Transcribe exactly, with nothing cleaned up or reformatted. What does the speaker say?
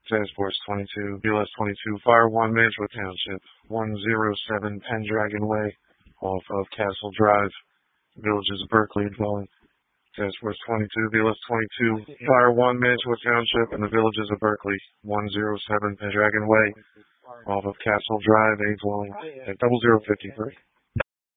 Task Force twenty-two, B L S twenty-two, Fire one, Mantua Township, one oh seven Pendragon Way, off of Castle Drive, Villages of Berkeley dwelling. Task Force twenty-two, B L S twenty-two, Fire one, Mantua Township, and the Villages of Berkeley, one oh seven Pendragon Way, off of Castle Drive, a dwelling at double zero fifty-three.